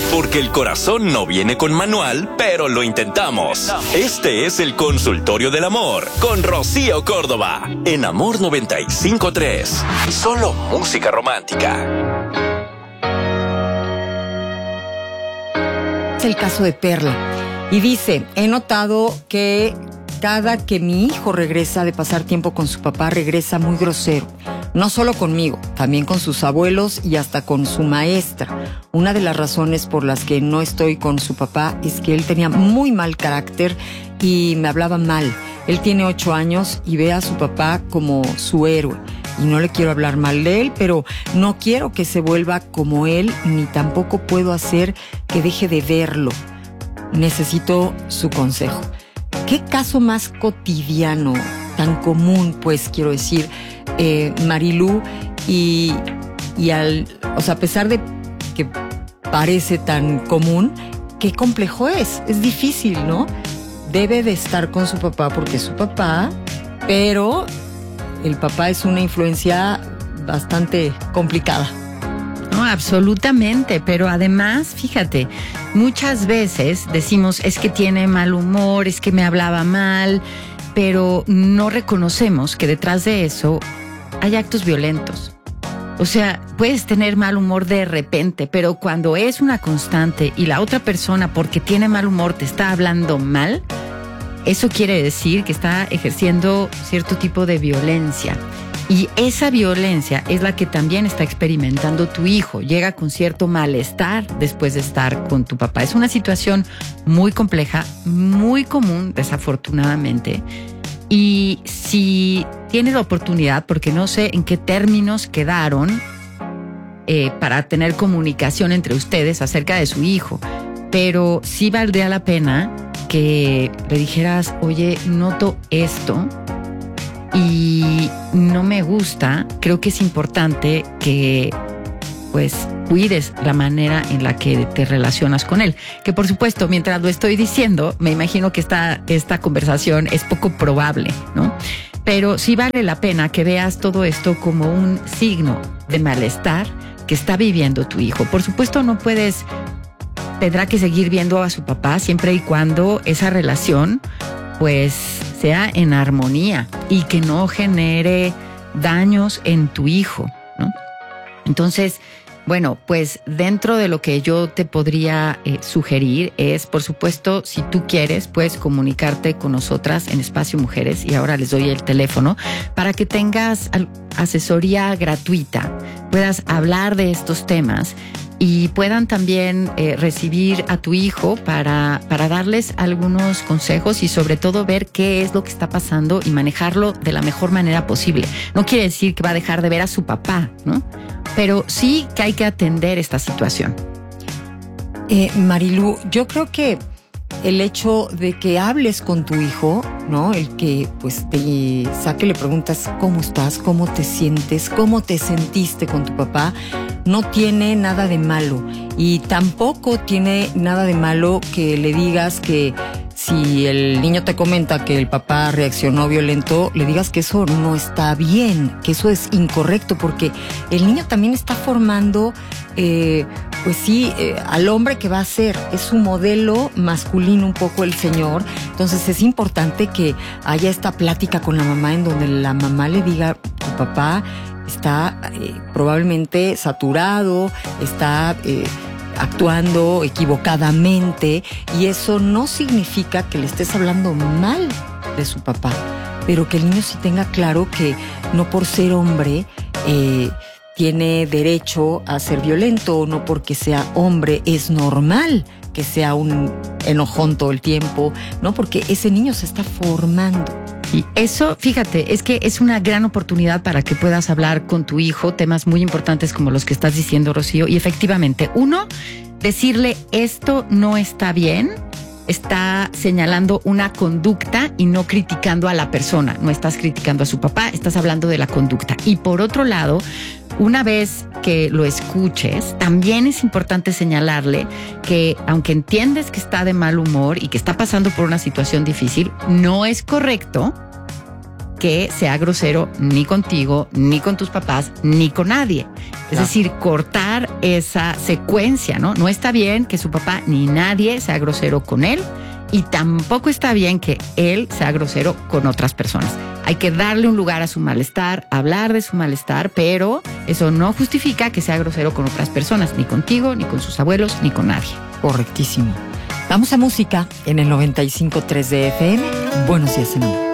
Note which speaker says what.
Speaker 1: Porque el corazón no viene con manual, pero lo intentamos. Este es el Consultorio del Amor con Rocío Córdoba en Amor 95.3. Solo música romántica.
Speaker 2: Es el caso de Perla. Y dice, he notado que cada que mi hijo regresa de pasar tiempo con su papá, regresa muy grosero. No solo conmigo, también con sus abuelos y hasta con su maestra. Una de las razones por las que no estoy con su papá es que él tenía muy mal carácter y me hablaba mal. Él tiene 8 años y ve a su papá como su héroe. Y no le quiero hablar mal de él, pero no quiero que se vuelva como él, ni tampoco puedo hacer que deje de verlo. Necesito su consejo. ¿Qué caso más cotidiano, tan común, pues, quiero decir, Marilú? O sea, a pesar de que parece tan común, qué complejo es. Es difícil, ¿no? Debe de estar con su papá porque es su papá, pero el papá es una influencia bastante complicada.
Speaker 3: No, absolutamente, pero además, fíjate, muchas veces decimos, es que tiene mal humor, es que me hablaba mal, pero no reconocemos que detrás de eso hay actos violentos. O sea, puedes tener mal humor de repente, pero cuando es una constante y la otra persona, porque tiene mal humor, te está hablando mal, eso quiere decir que está ejerciendo cierto tipo de violencia. Y esa violencia es la que también está experimentando tu hijo. Llega con cierto malestar después de estar con tu papá. Es una situación muy compleja, muy común, desafortunadamente. Y si tienes la oportunidad, porque no sé en qué términos quedaron para tener comunicación entre ustedes acerca de su hijo, pero sí valdría la pena que le dijeras, oye, noto esto y no me gusta. Creo que es importante que pues cuides la manera en la que te relacionas con él. Que por supuesto, mientras lo estoy diciendo, me imagino que esta conversación es poco probable, ¿no? Pero sí vale la pena que veas todo esto como un signo de malestar que está viviendo tu hijo. Por supuesto, tendrá que seguir viendo a su papá siempre y cuando esa relación pues sea en armonía y que no genere daños en tu hijo, ¿no? Entonces, bueno, pues dentro de lo que yo te podría sugerir es, por supuesto, si tú quieres, puedes comunicarte con nosotras en Espacio Mujeres, y ahora les doy el teléfono, para que tengas asesoría gratuita, puedas hablar de estos temas y puedan también recibir a tu hijo para darles algunos consejos y sobre todo ver qué es lo que está pasando y manejarlo de la mejor manera posible. No quiere decir que va a dejar de ver a su papá, ¿no? Pero sí que hay que atender esta situación.
Speaker 2: Marilú, yo creo que el hecho de que hables con tu hijo, ¿no? El que pues te saque, le preguntas cómo estás, cómo te sientes, cómo te sentiste con tu papá, no tiene nada de malo. Y tampoco tiene nada de malo que le digas que si el niño te comenta que el papá reaccionó violento, le digas que eso no está bien, que eso es incorrecto, porque el niño también está formando, al hombre que va a ser. Es su modelo masculino un poco el señor. Entonces es importante que haya esta plática con la mamá en donde la mamá le diga, tu papá está probablemente saturado, está actuando equivocadamente, y eso no significa que le estés hablando mal de su papá, pero que el niño sí tenga claro que no por ser hombre tiene derecho a ser violento, no porque sea hombre es normal que sea un enojón todo el tiempo, ¿no? Porque ese niño se está formando.
Speaker 3: Y eso, fíjate, es que es una gran oportunidad para que puedas hablar con tu hijo temas muy importantes como los que estás diciendo, Rocío. Y efectivamente, uno, decirle esto no está bien, está señalando una conducta y no criticando a la persona. No estás criticando a su papá, estás hablando de la conducta. Y por otro lado, una vez que lo escuches, también es importante señalarle que aunque entiendes que está de mal humor y que está pasando por una situación difícil, no es correcto que sea grosero ni contigo, ni con tus papás, ni con nadie. Es decir, cortar esa secuencia, ¿no? No está bien que su papá ni nadie sea grosero con él y tampoco está bien que él sea grosero con otras personas. Hay que darle un lugar a su malestar, hablar de su malestar, pero eso no justifica que sea grosero con otras personas, ni contigo, ni con sus abuelos, ni con nadie.
Speaker 2: Correctísimo. Vamos a música en el 95.3 de FM. Buenos días, en amor.